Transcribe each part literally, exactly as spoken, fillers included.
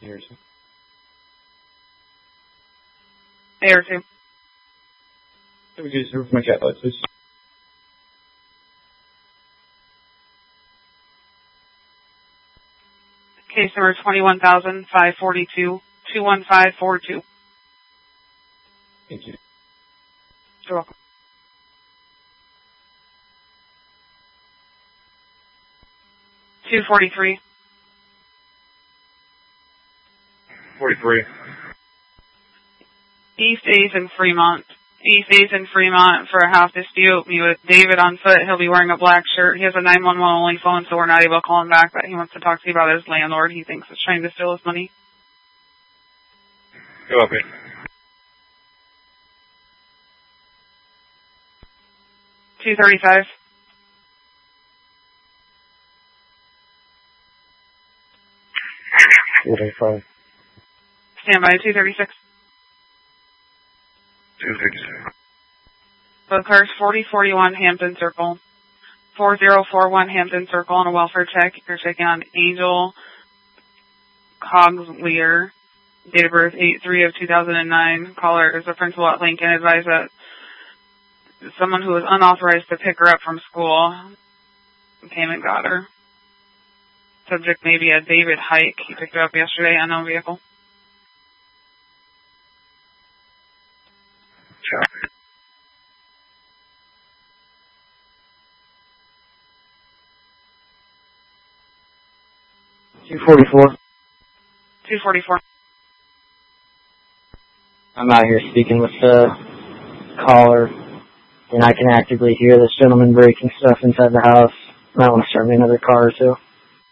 Here, sir. A R two. Let me just remove my cat light, please. Case number twenty-one thousand five forty-two, two one five four two. Thank you. You're welcome. two forty-three. forty-three. East eighth and Fremont. East eighth and Fremont for a half dispute. Be with David on foot. He'll be wearing a black shirt. He has a nine one one only phone, so we're not able to call him back, but he wants to talk to you about his landlord. He thinks is trying to steal his money. Go up here. two thirty-five. two thirty-five. Stand by. two thirty-six. two thirty-six. Both cars forty forty-one Hampton Circle. four zero four one Hampton Circle on a welfare check. You're checking on Angel Cogslear. Date of birth eight three of two thousand nine. Caller is a principal at Lincoln. Advised that someone who was unauthorized to pick her up from school came and got her. Subject may be a David Hike. He picked her up yesterday, unknown vehicle. Copy. two forty-four. two forty-four. I'm out here speaking with the caller, and I can actively hear this gentleman breaking stuff inside the house. Might want to start me another car or two.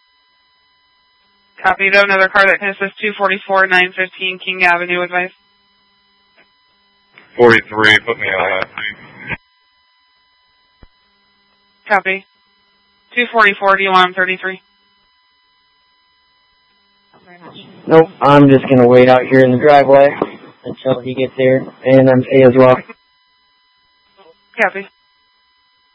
Copy. You have another car that can assist two forty-four nine fifteen King Avenue, advice. forty-three, put me on that. Copy. two forty-four, do you want him thirty-three? Nope, I'm just going to wait out here in the driveway until he gets there, and I'm A as well. Copy.